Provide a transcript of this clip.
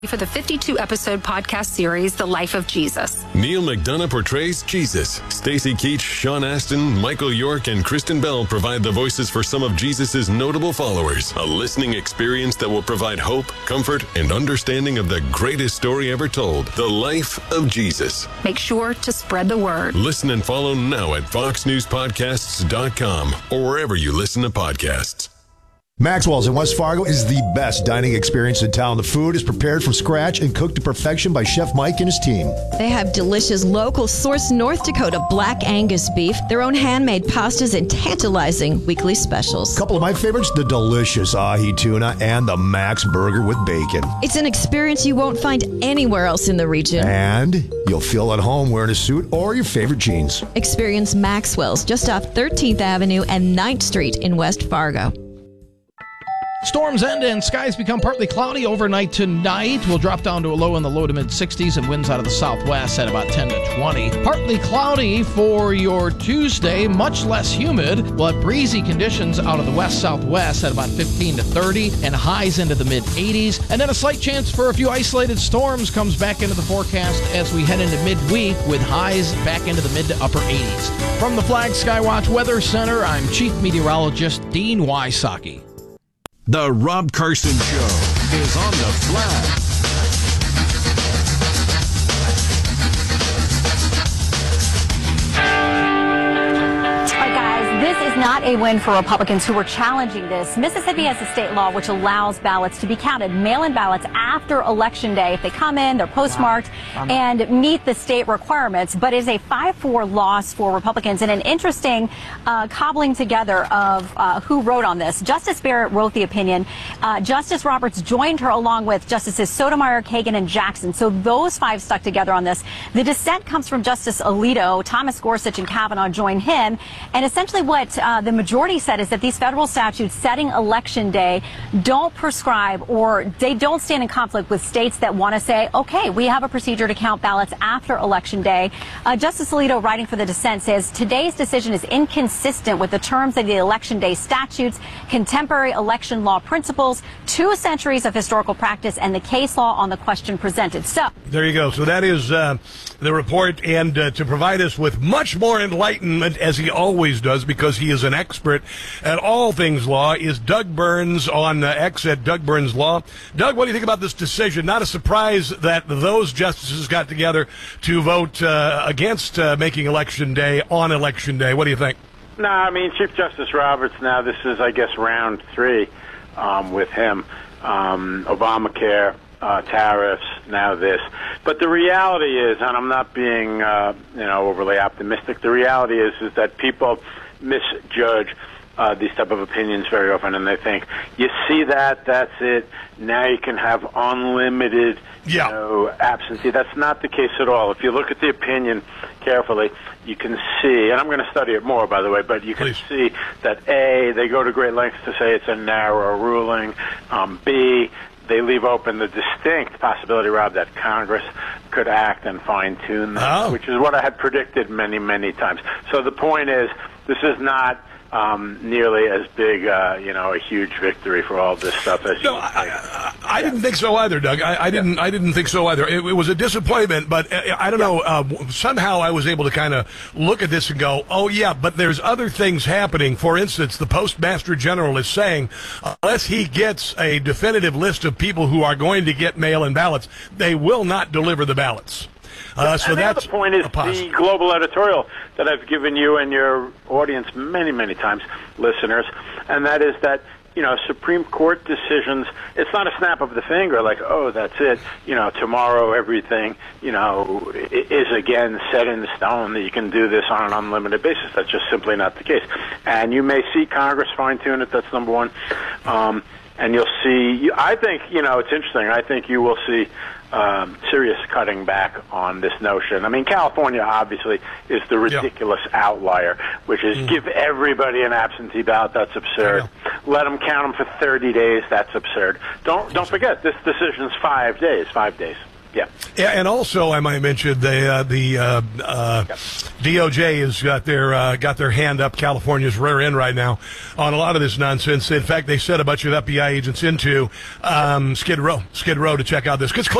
For the 52-episode podcast series, The Life of Jesus. Neil McDonough portrays Jesus. Stacey Keach, Sean Astin, Michael York, and Kristen Bell provide the voices for some of Jesus' notable followers. A listening experience that will provide hope, comfort, and understanding of the greatest story ever told, The Life of Jesus. Make sure to spread the word. Listen and follow now at foxnewspodcasts.com or wherever you listen to podcasts. Maxwell's in West Fargo is the best dining experience in town. The food is prepared from scratch and cooked to perfection by Chef Mike and his team. They have delicious local sourced North Dakota Black Angus beef, their own handmade pastas, and tantalizing weekly specials. A couple of my favorites, the delicious ahi tuna and the Max burger with bacon. It's an experience you won't find anywhere else in the region. And you'll feel at home wearing a suit or your favorite jeans. Experience Maxwell's just off 13th Avenue and 9th Street in West Fargo. Storms end and skies become partly cloudy overnight tonight. We'll drop down to a low in the low to mid-60s and winds out of the southwest at about 10 to 20. Partly cloudy for your Tuesday, much less humid. We'll have breezy conditions out of the west-southwest at about 15 to 30 and highs into the mid-80s. And then a slight chance for a few isolated storms comes back into the forecast as we head into midweek with highs back into the mid to upper 80s. From the Flag Skywatch Weather Center, I'm Chief Meteorologist Dean Wysocki. The Rob Carson Show is on the Flag. This is not a win for Republicans who were challenging this. Mississippi has a state law which allows ballots to be counted, mail-in ballots after Election Day. If they come in, they're postmarked and meet the state requirements. But it's a 5-4 loss for Republicans, and an interesting cobbling together of who wrote on this. Justice Barrett wrote the opinion. Justice Roberts joined her along with Justices Sotomayor, Kagan, and Jackson. So those 5 stuck together on this. The dissent comes from Justice Alito. Thomas Gorsuch and Kavanaugh join him. And essentially what the majority said is that these federal statutes setting Election Day don't prescribe or they don't stand in conflict with states that want to say, okay, we have a procedure to count ballots after Election Day. Justice Alito, writing for the dissent, says today's decision is inconsistent with the terms of the Election Day statutes, contemporary election law principles, 2 centuries of historical practice, and the case law on the question presented. So there you go. So that is the report, and to provide us with much more enlightenment, as he always does, because he is an expert at all things law, is Doug Burns on X at Doug Burns Law. Doug, what do you think about this decision? Not a surprise that those justices got together to vote against making Election Day on Election Day. What do you think? No, I mean, Chief Justice Roberts, now this is, I guess, round 3 with him. Obamacare, tariffs, now this. But the reality is, and I'm not being overly optimistic, the reality is that people misjudge these type of opinions very often, and they think, you see that, that's it, now you can have unlimited absentee. That's not the case at all. If you look at the opinion carefully, you can see, and I'm going to study it more, by the way, but you can see that A, they go to great lengths to say it's a narrow ruling, B, they leave open the distinct possibility, Rob, that Congress could act and fine-tune them, which is what I had predicted many, many times. So the point is, this is not nearly as big, a huge victory for all this stuff as I didn't think so either, Doug. I didn't think so either. It was a disappointment, but I don't know. Somehow I was able to kind of look at this and go, oh, yeah, but there's other things happening. For instance, the Postmaster General is saying unless he gets a definitive list of people who are going to get mail-in ballots, they will not deliver the ballots. So that's the point is the global editorial that I've given you and your audience many, many times, listeners, and that is that, Supreme Court decisions, it's not a snap of the finger like, oh, that's it, tomorrow everything, is again set in stone that you can do this on an unlimited basis. That's just simply not the case. And you may see Congress fine-tune it, that's number one. And you'll see, I think, it's interesting, I think you will see serious cutting back on this notion. I mean, California obviously is the ridiculous outlier, which is give everybody an absentee ballot. That's absurd. Let them count them for 30 days. That's absurd. Don't forget, this decision's 5 days. 5 days. Yeah. And also, I might mention the DOJ has got their hand up California's rear end right now on a lot of this nonsense. In fact, they sent a bunch of FBI agents into Skid Row to check out this.